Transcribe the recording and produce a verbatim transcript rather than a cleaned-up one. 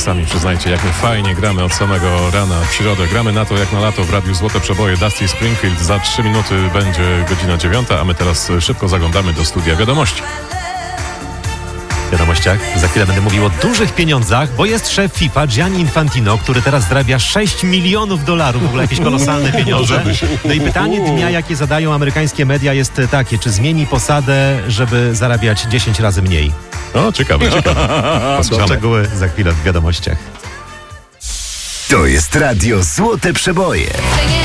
sami przyznajcie, jak my fajnie gramy od samego rana w środę. Gramy na to jak na lato w Radiu Złote Przeboje. Dusty Springfield. Za trzy minuty będzie godzina dziewiąta, a my teraz szybko zaglądamy do studia wiadomości. W wiadomościach za chwilę będę mówił o dużych pieniądzach, bo jest szef FIFA Gianni Infantino, który teraz zarabia sześć milionów dolarów, w ogóle jakieś kolosalne pieniądze. No i pytanie dnia, jakie zadają amerykańskie media, jest takie, czy zmieni posadę, żeby zarabiać dziesięć razy mniej? O, ciekawe, ciekawe. Szczegóły za chwilę w wiadomościach. To jest Radio Złote Przeboje.